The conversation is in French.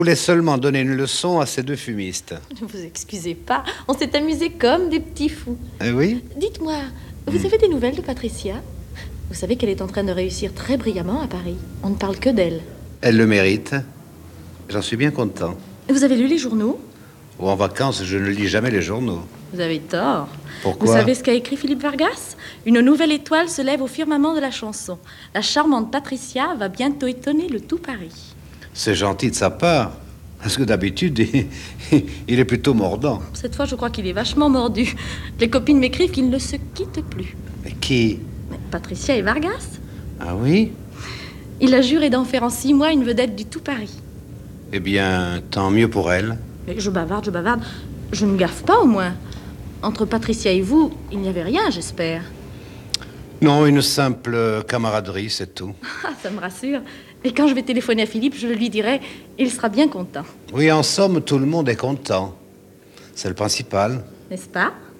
voulais seulement donner une leçon à ces deux fumistes. Ne vous excusez pas, on s'est amusés comme des petits fous. Eh oui? Dites-moi, vous avez des nouvelles de Patricia? Vous savez qu'elle est en train de réussir très brillamment à Paris. On ne parle que d'elle. Elle le mérite. J'en suis bien content. Vous avez lu les journaux? Ou en vacances, je ne lis jamais les journaux. Vous avez tort. Pourquoi? Vous savez ce qu'a écrit Philippe Vargas? Une nouvelle étoile se lève au firmament de la chanson. La charmante Patricia va bientôt étonner le tout Paris. C'est gentil de sa part. Parce que d'habitude, il est plutôt mordant. Cette fois, je crois qu'il est vachement mordu. Les copines m'écrivent qu'ils ne se quittent plus. Mais qui? Mais Patricia et Vargas? Ah oui? Il a juré d'en faire en 6 mois une vedette du tout Paris. Eh bien, tant mieux pour elle. Mais je bavarde. Je ne gaffe pas, au moins. Entre Patricia et vous, il n'y avait rien, j'espère. Non, une simple camaraderie, c'est tout. Ah, ça me rassure. Et quand je vais téléphoner à Philippe, je le lui dirai, il sera bien content. Oui, en somme, tout le monde est content. C'est le principal. N'est-ce pas?